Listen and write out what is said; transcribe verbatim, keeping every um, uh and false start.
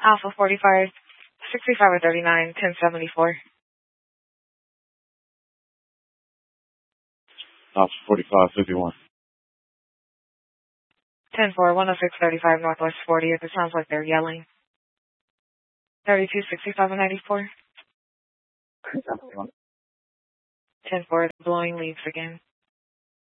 Alpha forty-five, sixty-five or thirty-nine, ten seventy-four. Alpha forty-five, fifty-one. ten four, one oh six thirty-five, Northwest fortieth. It sounds like they're yelling. thirty-two, sixty-five and ninety-four. ten four, blowing leaves again.